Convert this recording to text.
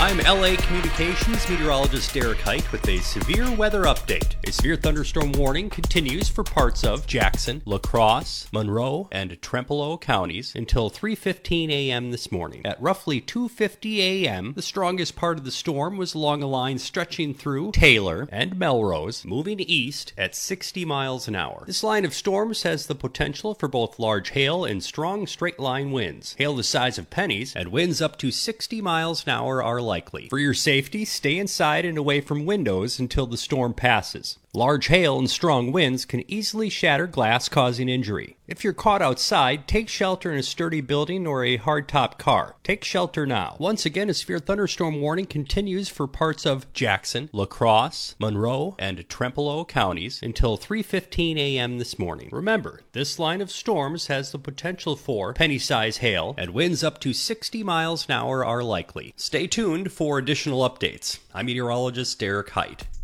I'm LA Communications meteorologist Derek Height with a severe weather update. A severe thunderstorm warning continues for parts of Jackson, La Crosse, Monroe, and Trempealeau counties until 3:15 a.m. this morning. At roughly 2:50 a.m., the strongest part of the storm was along a line stretching through Taylor and Melrose, moving east at 60 miles an hour. This line of storms has the potential for both large hail and strong straight-line winds. Hail the size of pennies and winds up to 60 miles an hour are likely. For your safety, stay inside and away from windows until the storm passes. Large hail and strong winds can easily shatter glass, causing injury. If you're caught outside, take shelter in a sturdy building or a hardtop car. Take shelter now. Once again, a severe thunderstorm warning continues for parts of Jackson, La Crosse, Monroe, and Trempealeau counties until 3:15 a.m. this morning. Remember, this line of storms has the potential for penny-size hail, and winds up to 60 miles an hour are likely. Stay tuned for additional updates. I'm meteorologist Derek Height.